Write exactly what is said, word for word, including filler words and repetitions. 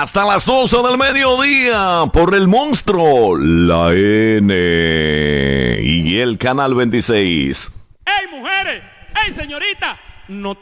hasta las doce del mediodía por el monstruo, la N y el canal veintiséis. ¡Ey, mujeres! ¡Ey, señorita! No te